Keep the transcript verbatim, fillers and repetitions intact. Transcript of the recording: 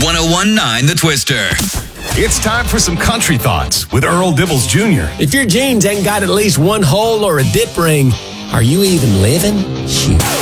one oh one point nine The Twister. It's time for some country thoughts with Earl Dibbles Junior If your jeans ain't got at least one hole or a dip ring, are you even living? Shoot.